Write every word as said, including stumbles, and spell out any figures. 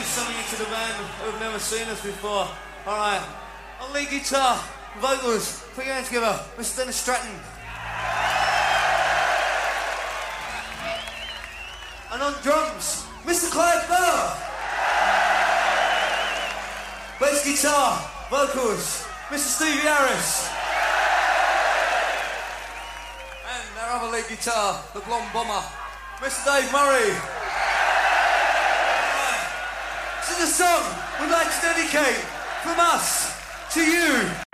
introduce something to the band who've never seen us before. Alright, on lead guitar, vocals, put your hands together, Mister Dennis Stratton. And on drums, Mister Clive Bell. Bass guitar, vocals, Mister Stevie Harris. And our other lead guitar, the blonde bomber, Mister Dave Murray. Right. This is a song we'd like to dedicate from us to you.